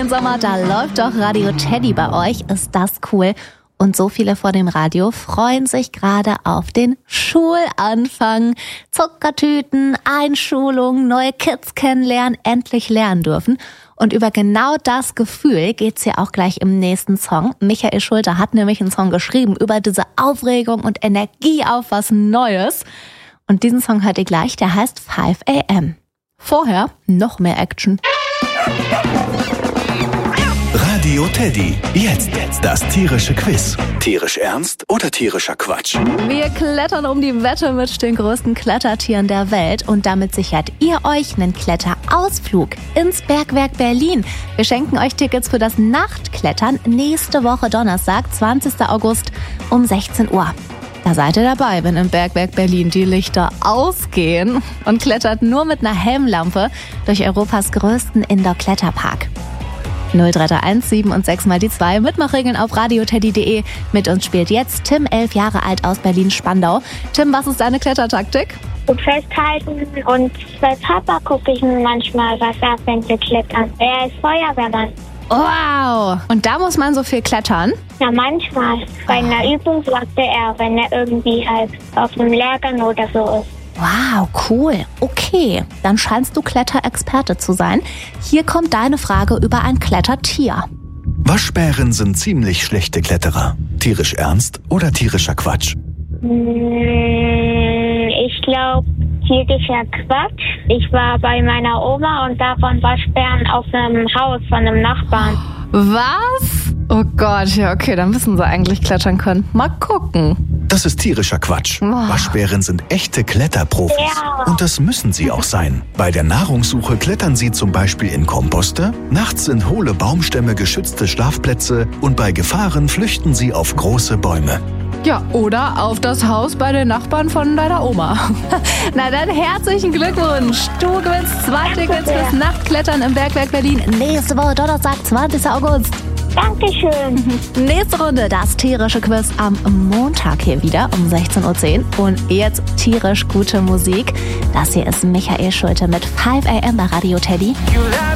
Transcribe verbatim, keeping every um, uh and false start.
den Sommer, da läuft doch Radio Teddy bei euch. Ist das cool? Und so viele vor dem Radio freuen sich gerade auf den Schulanfang. Zuckertüten, Einschulung, neue Kids kennenlernen, endlich lernen dürfen. Und über genau das Gefühl geht's ja auch gleich im nächsten Song. Michael Schulte hat nämlich einen Song geschrieben über diese Aufregung und Energie auf was Neues. Und diesen Song hört ihr gleich, der heißt five a m. Vorher noch mehr Action. Radio Teddy. Jetzt das tierische Quiz. Tierisch ernst oder tierischer Quatsch? Wir klettern um die Wette mit den größten Klettertieren der Welt und damit sichert ihr euch einen Kletterausflug ins Bergwerk Berlin. Wir schenken euch Tickets für das Nachtklettern nächste Woche Donnerstag, zwanzigsten August um sechzehn Uhr. Da seid ihr dabei, wenn im Bergwerk Berlin die Lichter ausgehen und klettert nur mit einer Helmlampe durch Europas größten Indoor-Kletterpark. null drei drei eins sieben und sechs mal die zwei. Mitmachregeln auf radioteddy punkt de. Mit uns spielt jetzt Tim, elf Jahre alt aus Berlin-Spandau. Tim, was ist deine Klettertaktik? Gut festhalten und bei Papa gucke ich mir manchmal was ab, wenn wir klettern. Er ist Feuerwehrmann. Wow! Und da muss man so viel klettern? Ja, manchmal. Bei einer Übung sagte er, wenn er irgendwie halt auf einem Lehrgang oder so ist. Wow, cool. Okay, dann scheinst du Kletterexperte zu sein. Hier kommt deine Frage über ein Klettertier. Waschbären sind ziemlich schlechte Kletterer. Tierisch ernst oder tierischer Quatsch? Ich glaube, tierischer Quatsch. Ich war bei meiner Oma und da waren Waschbären auf einem Haus von einem Nachbarn. Was? Oh Gott, ja okay, dann müssen sie eigentlich klettern können. Mal gucken. Das ist tierischer Quatsch. Oh. Waschbären sind echte Kletterprofis. Ja. Und das müssen sie auch sein. Bei der Nahrungssuche klettern sie zum Beispiel in Komposte, nachts sind hohle Baumstämme geschützte Schlafplätze und bei Gefahren flüchten sie auf große Bäume. Ja, oder auf das Haus bei den Nachbarn von deiner Oma. Na dann herzlichen Glückwunsch. Du gewinnst zwei Tickets fürs Nachtklettern im Bergwerk Berlin. Nächste Woche Donnerstag, zwanzigsten August. Dankeschön. Nächste Runde, das tierische Quiz am Montag hier wieder um sechzehn Uhr zehn. Und jetzt tierisch gute Musik. Das hier ist Michael Schulte mit five a m bei Radio Teddy.